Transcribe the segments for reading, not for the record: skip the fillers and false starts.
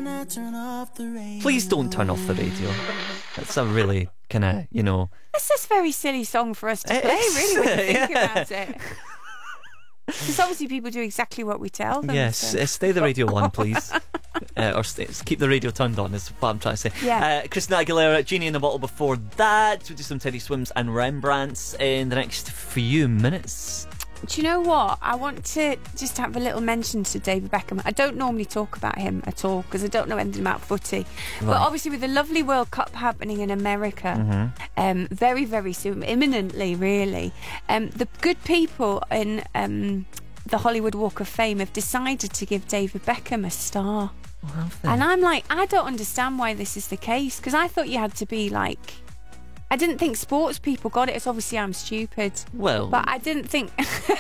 Please don't turn off the radio. That's a really kind of, It's this very silly song for us to play, really, when you think about it. Because obviously people do exactly what we tell them. Yes, so. stay the radio on, please. Or keep the radio turned on, is what I'm trying to say. Yeah. Christina Aguilera, Genie in a Bottle before that. We'll do some Teddy Swims and Rembrandts in the next few minutes. Do you know what? I want to just have a little mention to David Beckham. I don't normally talk about him at all because I don't know anything about footy. Right. But obviously with the lovely World Cup happening in America, very, very soon, imminently really, the good people in the Hollywood Walk of Fame have decided to give David Beckham a star. Oh, have they? And I'm like, I don't understand why this is the case, because I thought you had to be like... I didn't think sports people got it. It's obviously I'm stupid. Well... But I didn't think...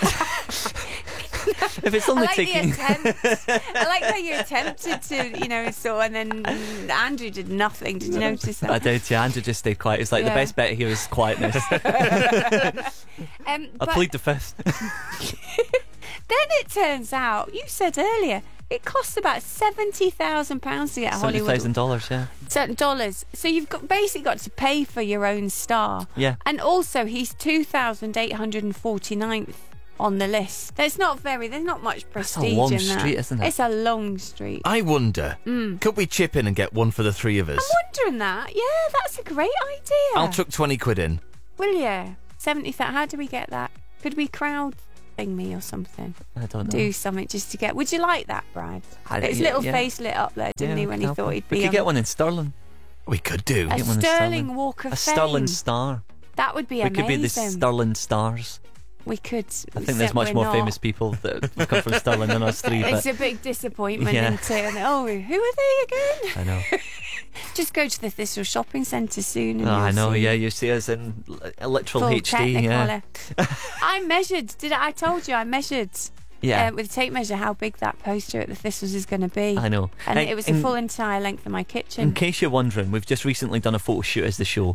If it's only taking... I like how you attempted to, and then Andrew did nothing. Did you notice that? I did, yeah. Andrew just stayed quiet. It's like the best bet here is quietness. I plead the fifth. Then it turns out, you said earlier, it costs about £70,000 to get a Hollywood. $70,000, yeah. $70. So you've basically got to pay for your own star. Yeah. And also, he's 2,849th on the list. There's not much prestige in that. It's a long street, isn't it? It's a long street. I wonder, could we chip in and get one for the three of us? I'm wondering that. Yeah, that's a great idea. I'll chuck 20 quid in. Will you? 70,000. How do we get that? Could we crowd thing me or something? I don't know. Do something just to get... Would you like that, Brad? His little face lit up there, didn't he, when he thought he'd be... We could get one in Stirling. We could do. A Sterling Walk of Fame. A Stirling Star. That would be amazing. We could be the Stirling Stars. We could. I think there's much more famous people that come from Stirling than us three. It's a big disappointment, isn't it? Oh, who are they again? I know. Just go to the Thistle Shopping Centre soon. And I know, you see us in a literal full HD. Yeah. I measured. I told you I measured. Yeah. With a tape measure, how big that poster at the Thistles is going to be. I know. And it was the full entire length of my kitchen. In case you're wondering, we've just recently done a photo shoot as the show,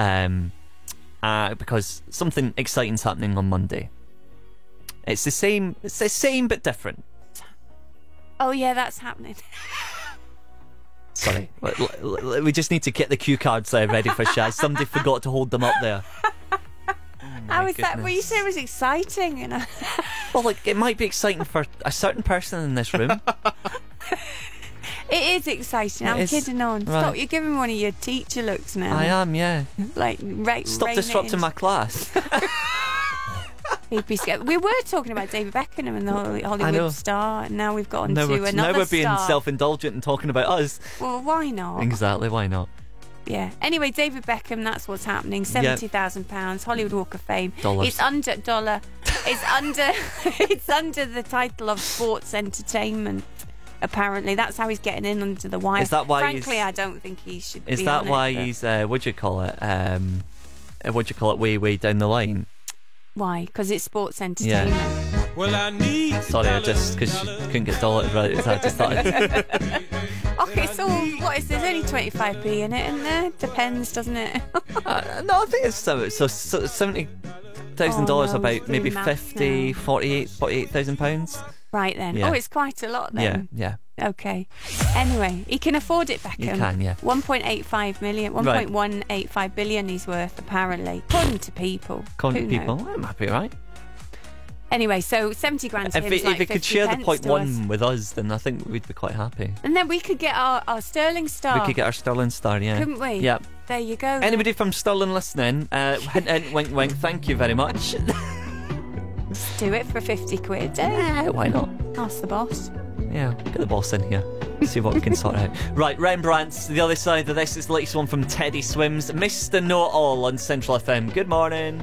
because something exciting's happening on Monday. It's the same but different. Oh yeah, that's happening. Sorry, we just need to get the cue cards ready for Shaz. Somebody forgot to hold them up there. How is that? Well, you said it was exciting, Well, it might be exciting for a certain person in this room. It is exciting. I'm kidding on. Right. Stop! You're giving one of your teacher looks now. I am, yeah. Stop disrupting my class. He'd be scared. We were talking about David Beckham and the Hollywood star, and now we've got on to another star. Now we're being self-indulgent and talking about us. Well, why not? Exactly, why not? Yeah. Anyway, David Beckham, that's what's happening. £70,000, Hollywood Walk of Fame. Dollars. It's under dollar. It's under the title of sports entertainment. Apparently, that's how he's getting in under the wire. Is that why? Frankly, I don't think he should. Is that why he's? What'd you call it? Way down the line. Why? Because it's sports entertainment. Yeah. Well, I need. Sorry, I just because you couldn't get dollar right. So I just thought. Okay, so what is there's only 25p in it, and there depends, doesn't it? No, I think it's so $70,000 about maybe 48,000 pounds. Right then. Yeah. Oh, it's quite a lot then. Yeah. Okay. Anyway, he can afford it, Beckham. He can, yeah. 1.85 million, 1.185 billion he's worth, apparently. According to people. That might be right. Anyway, so 70 grand to him is like 50 If he could share the pence 0.1 with us, then I think we'd be quite happy. And then we could get our Sterling star. We could get our Sterling star, yeah. Couldn't we? Yep. There you go. Anybody from Stirling listening, hint, hint, wink, wink, thank you very much. Let's do it for 50 quid. Why not? Ask the boss. Yeah, get the boss in here. See what we can sort out. Right, Rembrandts, the other side of this is the latest one from Teddy Swims. Mr. Know-It-All on Central FM. Good morning.